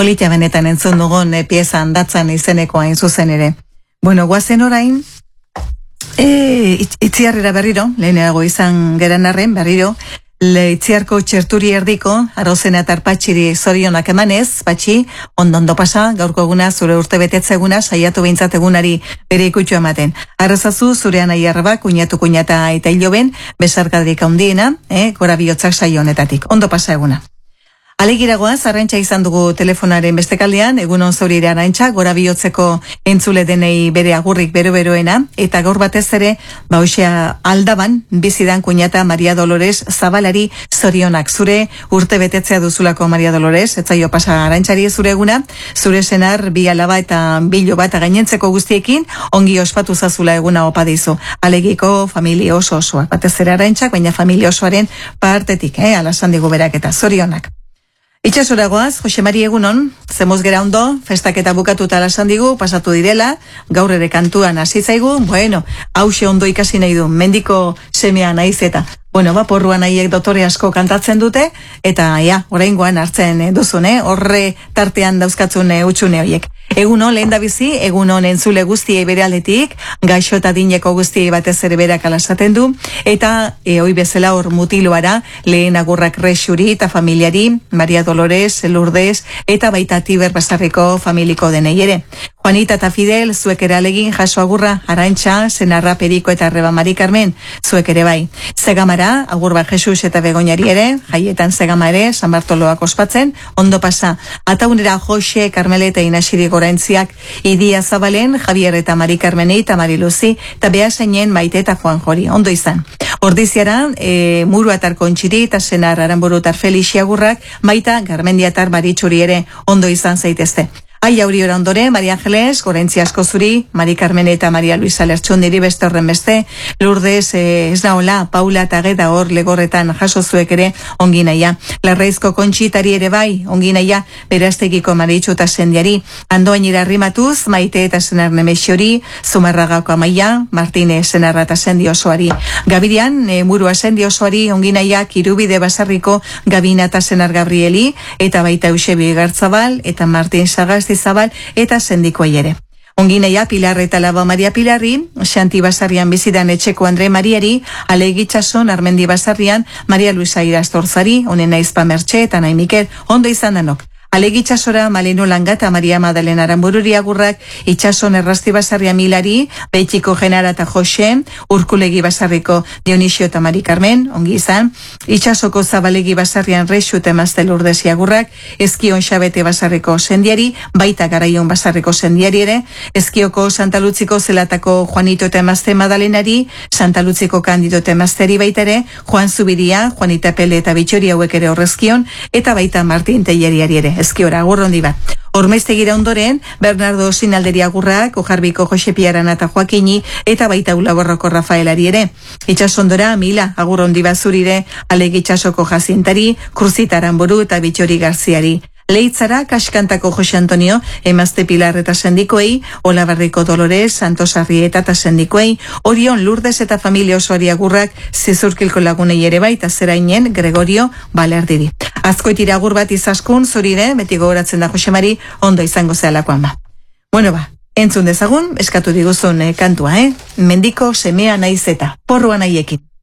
Polita benetan entzun dugun pieza handatzan izeneko hain zuzen ere. Bueno, guazen orain, itziarrera berriro, lehenago izan geran arren berriro, Itziarko txerturi erdiko, arrozena eta arpatxiri zorionak emanez, patxi, ondo pasa, gaurko eguna, zure urte betetzeguna, saiatu behintzat egunari bere ikutxo ematen. Arrazazu, zurean aiarraba, kuñata eta hiloben, besarkadik handiena, gora bihotzak saio honetatik. Ondo pasa eguna. Alegiragoaz, Arantxa izan dugu telefonaren bestekaldean, egunon zaurire Arantxa, gora bihotzeko entzule denei bere agurrik bero-beroena, eta gaur batez ere, hoxea aldaban, bizidan kuñata Maria Dolores Zabalari zorionak. Zure urte betetzea duzulako Maria Dolores, etzaio pasa Arantxari zure eguna, zure senar bi alaba eta bilo bat gainentzeko guztiekin, ongi ospatu zazula eguna opa dizu. Alegiko familia osoa, batez ere Arantxak, baina familia osoaren partetik, alasan digu berak eta zorionak. Itxasoragoaz, Jose Mari egunon, zemuz gera ondo, festak eta bukatuta alasan digu, pasatu direla, gaur ere kantuan hasi zaigu, bueno, hause ondo ikasi nahi du, mendiko semea naiz eta, bueno, porruan nahiek dotore asko kantatzen dute, eta oraingoan hartzen duzune, horre tartean dauzkatzun utxune horiek. Eguno, lehen da bizi, egunon entzule guztiei bere aldetik, gaixo eta dineko guztiei batez ere berak alasaten du, eta hoi bezala hor mutiloara, lehen agurrak Rexuri eta familiari, Maria Dolores, Lourdes, eta baita Tiber Basarriko familiko denei ere. Juanita eta Fidel, zuek ere alegin, jaso agurra, Arantxa, Senarra, Periko eta Arreba Mari Carmen, zuek ere bai. Zegamara, agurba Jesus eta Begoñari ere, jaietan Zegama ere, San Bartoloak ospatzen, ondo pasa. Ataunera Jose, Carmeleta, Inasiri Goraintziak, Idia Zabalen, Javier eta Mari Carmenei eta Mari Luzi, eta Beasainen Maite eta Juan Jori, ondo izan. Ordiziara, Muru atar Kontxiri eta Senar Aranburu tar Felixi agurrak, Maita, Garmendiatar Maritxuri ere, ondo izan zaitezte. Auri ora ondore, Maria Angeles, Gorentzi asko zuri, Mari Carmen eta Maria Luisa Lertxundiri beste horren beste, Lourdes, ez da hola, Paula eta Geda hor legorretan jaso zuek ere ongi naia. Larraizko Kontxitari ere bai, ongi naia, Beraztegiko Maritxu eta Sendiari, Andoainira rimatuz, Maite eta Senar Nemexiori, Zumarragako Amaia, Martine Senarra eta Sendi osoari. Gabirian, Murua Sendi osoari ongi naia, Kirubide Basarriko Gabina eta Senar Gabrieli, eta baita Eusebi Gartzabal, eta Martin Sagasti Zabal eta Sendikoai ere. Ongineia Pilar eta Laba Maria Pilarri, Xanti Basarrian bizidan etxeko Andre Mariari, Alegitxason Armendi Basarrian, Maria Luisa Irastorzari, Onena Izpa Mertxe eta Nai Mikel, ondo izan danok. Alegitxasora Maleno Langata Maria Madalena Aranbururi agurrak, Itxason Errasti Basarria Milari, Betxiko Genara eta Jose, Urkulegi Basarriko Dionisio eta Mari Carmen, ongi izan, Itxasoko Zabalegi Basarrian Rexu eta Maztel Urdesi agurrak, Eskion Xabete Basarriko Sendiari, baita Garaion Basarriko Sendiari ere, Eskioko Santa Lutziko Zelatako Juanito eta Mazte Madalenari, Santa Lutziko Kandido eta Mazteri baita ere, Juan Zubiria, Juanita Pele eta Bitxori hauek ere horrezkion, eta baita Martin Telleriari ere. Eskiora, agurrondi bat. Ormaiztegira ondoren, Bernardo Sinalderi agurrak, Ojarbiko Jose Piarana eta Joakini, eta baita Ulaborroko Rafaelari ere. Itxasondora, Mila, agurrondi bat zurire, Alegitxasoko Jazintari, Kruzita Aranburu eta Bitxori Garziari. Leitzara, Kaskantako Jose Antonio, Emazte Pilar eta Sendikoei, Olabarriko Dolores, Santos Arrieta eta Sendikoei, Orion Lourdes eta familia osoari agurrak, Zizurkilko lagunei ere baita Zerainen, Gregorio Balerdiri. Azkoitira agur bat izaskun, zurire, beti gogoratzen da Jose Mari, ondo izango zealakoan ba. Bueno ba, entzun dezagun, eskatu diguzun kantua, Mendiko semea naiz eta, porruan haiekin.